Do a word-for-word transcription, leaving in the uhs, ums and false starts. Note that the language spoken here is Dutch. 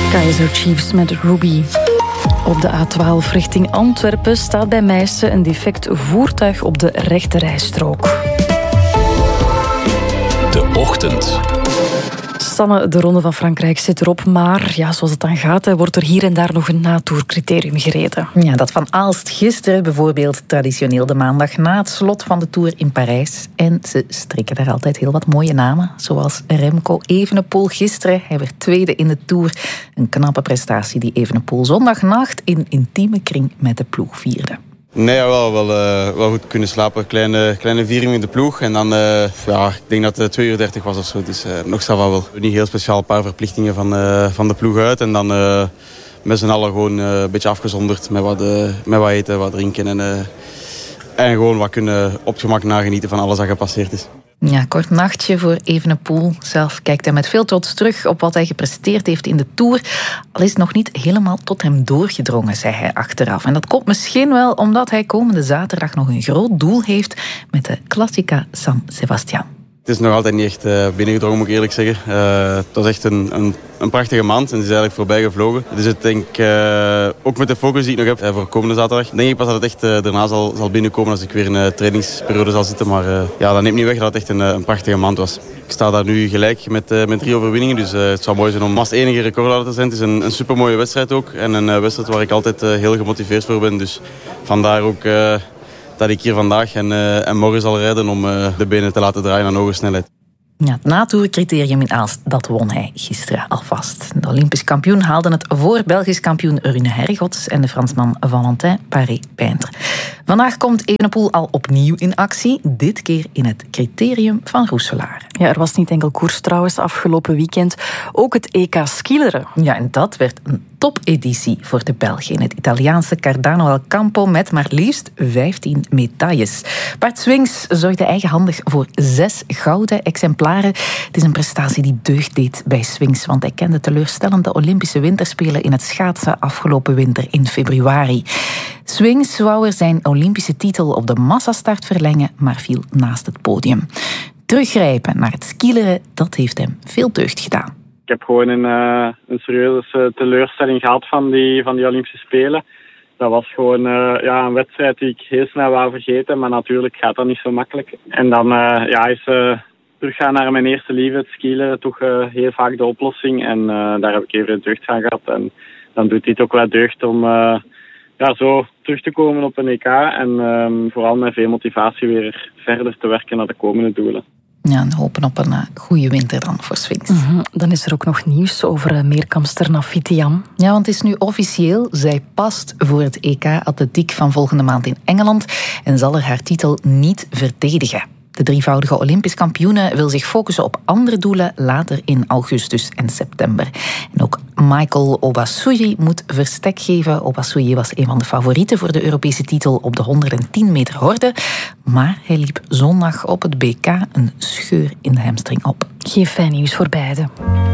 Kaizer Chiefs met Ruby. Op de A twaalf richting Antwerpen staat bij Meissen een defect voertuig op de rechterrijstrook. De Ochtend. Sanne, de Ronde van Frankrijk zit erop, maar ja, zoals het dan gaat, wordt er hier en daar nog een natourcriterium gereden. Ja, dat van Aalst gisteren bijvoorbeeld, traditioneel de maandag na het slot van de Tour in Parijs. En ze strikken daar altijd heel wat mooie namen, zoals Remco Evenepoel gisteren. Hij werd tweede in de Tour. Een knappe prestatie die Evenepoel zondagnacht in intieme kring met de ploeg vierde. Nee, wel, wel, uh, wel goed kunnen slapen. Kleine, kleine viering in de ploeg. En dan, uh, ja, ik denk dat het twee uur dertig was of zo. Dus uh, nog zelf wel. Niet heel speciaal, een paar verplichtingen van, uh, van de ploeg uit. En dan uh, met z'n allen gewoon uh, een beetje afgezonderd. Met wat, uh, met wat eten, wat drinken. En, uh, en gewoon wat kunnen op het gemak nagenieten van alles dat gepasseerd is. Ja, kort nachtje voor Evenepoel. Zelf kijkt hij met veel trots terug op wat hij gepresteerd heeft in de Tour. Al is het nog niet helemaal tot hem doorgedrongen, zei hij achteraf. En dat komt misschien wel omdat hij komende zaterdag nog een groot doel heeft met de Classica San Sebastián. Het is nog altijd niet echt uh, binnengedrongen, moet ik eerlijk zeggen. Uh, het was echt een, een, een prachtige maand en het is eigenlijk voorbij gevlogen. Dus ik denk, uh, ook met de focus die ik nog heb uh, voor komende zaterdag, denk ik pas dat het echt uh, daarna zal, zal binnenkomen als ik weer in een trainingsperiode zal zitten. Maar uh, ja, dat neemt niet weg dat het echt een, een prachtige maand was. Ik sta daar nu gelijk met, uh, met drie overwinningen, dus uh, het zou mooi zijn om als enige recordhouder te zijn. Het is een, een supermooie wedstrijd ook en een uh, wedstrijd waar ik altijd uh, heel gemotiveerd voor ben. Dus vandaar ook... Uh, dat ik hier vandaag en, uh, en morgen zal rijden om uh, de benen te laten draaien aan hoge snelheid. Ja, het natourcriterium in Aalst, dat won hij gisteren alvast. De Olympisch kampioen haalde het voor Belgisch kampioen Rune Hergots en de Fransman Valentin Paré-Peintre. Vandaag komt Evenepoel al opnieuw in actie, dit keer in het criterium van Roeselare. Ja, er was niet enkel koers trouwens afgelopen weekend, ook het E K skileren. Ja, en dat werd een topeditie voor de Belgen in het Italiaanse Cardano al Campo met maar liefst vijftien medailles. Bart Swings zorgde eigenhandig voor zes gouden exemplaren. Het is een prestatie die deugd deed bij Swings, want hij kende teleurstellende Olympische winterspelen in het schaatsen afgelopen winter in februari. Swings wou er zijn Olympische titel op de massastart verlengen, maar viel naast het podium. Teruggrijpen naar het skileren, dat heeft hem veel deugd gedaan. Ik heb gewoon een, uh, een serieuze teleurstelling gehad van die, van die Olympische Spelen. Dat was gewoon uh, ja, een wedstrijd die ik heel snel wou vergeten, maar natuurlijk gaat dat niet zo makkelijk. En dan uh, ja, is uh, teruggaan naar mijn eerste liefde, het skileren, toch uh, heel vaak de oplossing. En uh, daar heb ik even deugd aan gehad. En dan doet dit ook wel deugd om uh, ja, zo terug te komen op een E K. En uh, vooral met veel motivatie weer verder te werken naar de komende doelen. Ja, en hopen op een uh, goede winter dan voor Swings. Mm-hmm. Dan is er ook nog nieuws over uh, meerkampster Nafitiam. Ja, want het is nu officieel. Zij past voor het E K Atletiek van volgende maand in Engeland en zal er haar titel niet verdedigen. De drievoudige Olympisch kampioene wil zich focussen op andere doelen later in augustus en september. En ook Michael Obasui moet verstek geven. Obasui was een van de favorieten voor de Europese titel op de honderdtien meter horde. Maar hij liep zondag op het B K een scheur in de hamstring op. Geen fijn nieuws voor beiden.